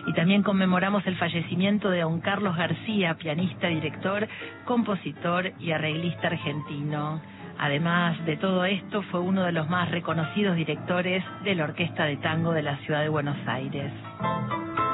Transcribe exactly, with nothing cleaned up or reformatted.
Y también conmemoramos el fallecimiento de don Carlos García, pianista, director, compositor y arreglista argentino. Además de todo esto, fue uno de los más reconocidos directores de la Orquesta de Tango de la Ciudad de Buenos Aires.